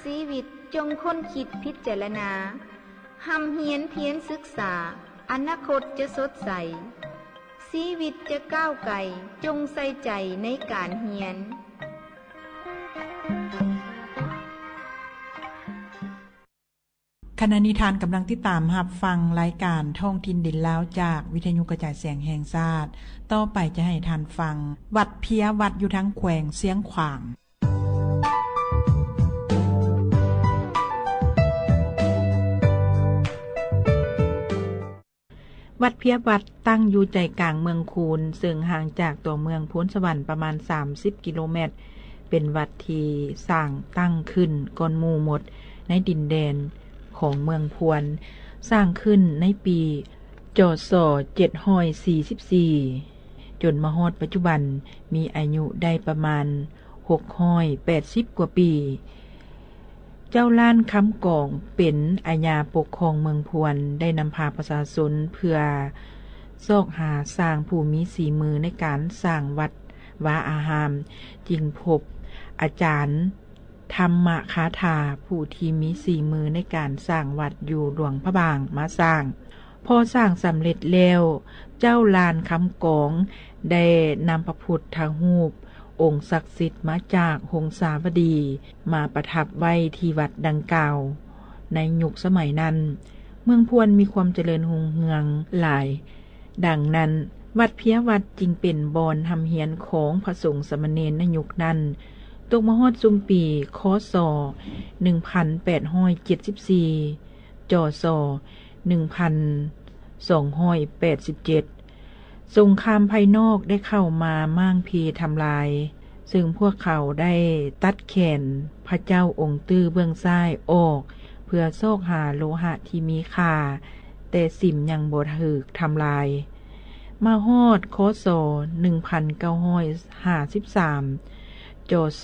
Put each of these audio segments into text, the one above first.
ชีวิตจงค้นคิดพิจารณาหำเหียนเพียรศึกษาอนาคตจะสดใสชีวิตจะก้าวไกลจงใส่ใจในการเรียนขณะนี้ทานกำลังติดตามรับฟังรายการท่องถิ่นดินแล้วจากวิทยุกระจายเสียงแห่งชาติต่อไปจะให้ทานฟังวัดเพียวัดอยู่ทั้งแขวงเสียงขวางวัดเพียวัดตั้งอยู่ใจกลางเมืองคูนซึ่งห่างจากตัวเมืองโพนสวรรค์ประมาณ30กิโลเมตรเป็นวัดที่สร้างตั้งขึ้นก่อนหมู่หมดในดินแดนของเมืองพวนสร้างขึ้นในปีจศ744จนมาฮอดปัจจุบันมีอายุได้ประมาณ680กว่าปีเจ้าล้านคำกองเป็นอาญาปกครองเมืองพวนได้นำพาประชาชนเพื่อซอกหาสร้างผู้มีสีมือในการสร้างวัดวาอารามจึงพบอาจารย์ธรรมคาถาผู้ที่มีสีมือในการสร้างวัดอยู่หลวงพระบางมาสร้างพอสร้างสำเร็จแล้วเจ้าลานคำกองได้นำพระพุทธรูปองค์ศักดิ์สิทธิ์มาจากหงสาวดีมาประทับไว้ที่วัดดังกล่าวในยุคสมัยนั้นเมืองพวนมีความเจริญรุ่งเรืองหลายดังนั้นวัดเพียวัดจึงเป็นบอนทำเฮียนของพระสงฆ์สามเณรในยุคนั้นตกมาฮอดซุมปีคศ1874จศ1287สงครามภายนอกได้เข้ามาม่างพีทำลายซึ่งพวกเขาได้ตัดแขนพระเจ้าองค์ตื้อเบื้องซ้ายออกเพื่อซอกหาโลหะที่มีค่าแต่สิ่มยังบ่ถูกทำลายมาฮอดคศ1953จศ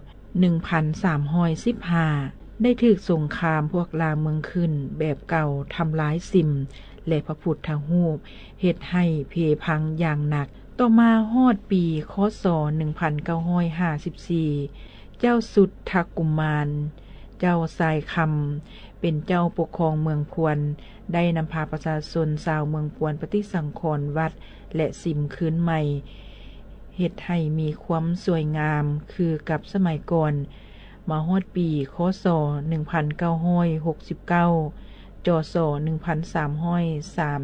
1315ได้ถูกสงครามพวกลาวเมืองขึ้นแบบเก่าทำลายสิ่มและพระพุทธรูปเฮ็ดให้เพพังอย่างหนักต่อมาฮอดปีคศ1954เจ้าสุทธกุมารเจ้าสายคำเป็นเจ้าปกครองเมืองพวนได้นำพาประชาชนชาวเมืองพวนปฏิสังขรณ์วัดและสิ่มคืนใหม่เฮ็ดให้มีความสวยงามคือกับสมัยก่อนมาฮอดปีคศ1969จศ1330